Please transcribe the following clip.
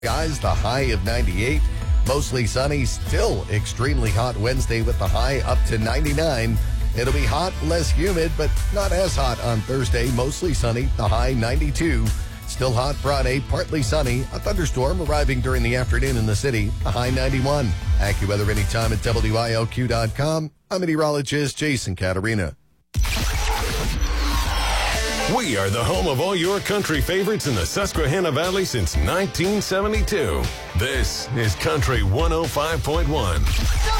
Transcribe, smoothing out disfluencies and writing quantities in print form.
Guys, the high of 98. Mostly sunny, still extremely hot Wednesday with the high up to 99. It'll be hot, less humid, but not as hot on Thursday. Mostly sunny, the high 92. Still hot Friday, partly sunny. A thunderstorm arriving during the afternoon in the city, a high 91. AccuWeather anytime at WILQ.com. I'm meteorologist Jason Caterina. We are the home of all your country favorites in the Susquehanna Valley since 1972. This is Country 105.1.